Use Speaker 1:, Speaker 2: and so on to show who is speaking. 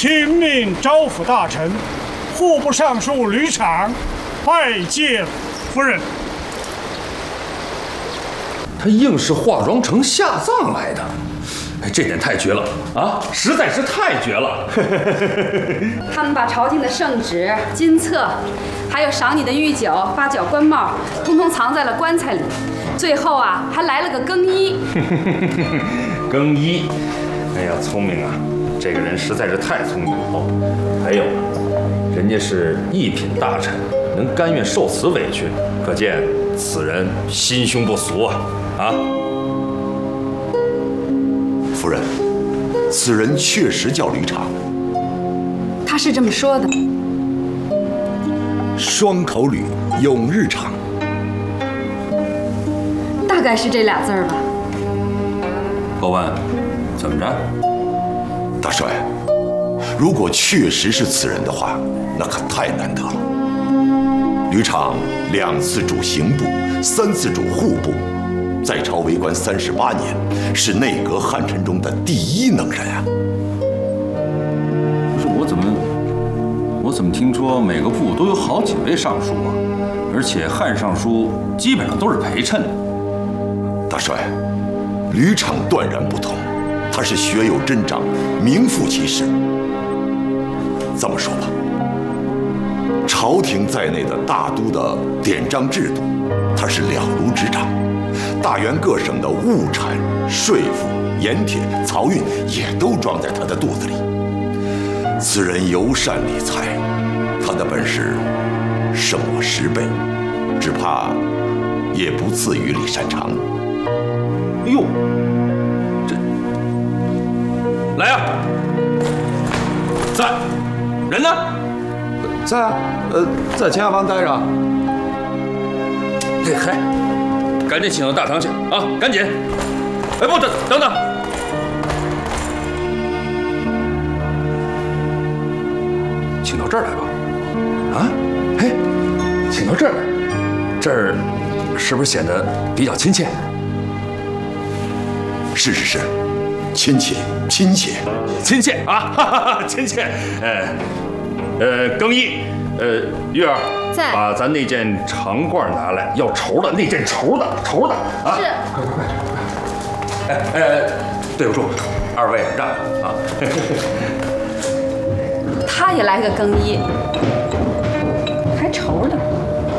Speaker 1: 请命招抚大臣，户部尚书吕敞拜见夫人。
Speaker 2: 他硬是化妆成下葬来的，哎，这点太绝了啊！实在是太绝了。
Speaker 3: 他们把朝廷的圣旨、金册，还有赏你的御酒、八角官帽，通通藏在了棺材里。最后啊，还来了个更衣。
Speaker 2: 更衣，哎呀，聪明啊！这个人实在是太聪明了。哦，还有，人家是一品大臣，能甘愿受此委屈，可见此人心胸不俗啊！啊，
Speaker 4: 夫人，此人确实叫吕敞。
Speaker 3: 他是这么说的。
Speaker 4: 双口吕，永日敞。
Speaker 3: 大概是这俩字儿吧。
Speaker 2: 侯文，怎么着？
Speaker 4: 大帅，如果确实是此人的话，那可太难得了。吕敞2次主刑部，3次主户部，在朝为官38年，是内阁汉臣中的第一能人啊！
Speaker 2: 不是我怎么听说每个部都有好几位尚书啊？而且汉尚书基本上都是陪衬的。
Speaker 4: 大帅，吕敞断然不同，他是学有真章，名副其实。这么说吧，朝廷在内的大都的典章制度，他是了如指掌；大元各省的物产、税赋、盐铁、漕运，也都装在他的肚子里。此人尤善理财，他的本事胜我10倍，只怕也不次于李善长。
Speaker 2: 哎呦，这来呀！在，人呢？
Speaker 5: 在啊，在前下房待着。
Speaker 2: 嘿，赶紧请到大堂去啊！赶紧！哎，不，等等，请到这儿来吧。啊，嘿，请到这儿来，这儿是不是显得比较亲切？
Speaker 4: 是，亲切
Speaker 2: 啊，哈哈，亲切。更衣，玉儿，
Speaker 3: 在，
Speaker 2: 把咱那件长褂拿来，要绸的那件绸的啊，
Speaker 3: 是，
Speaker 2: 快，对不住，2位让啊。
Speaker 3: 他也来个更衣，还愁的。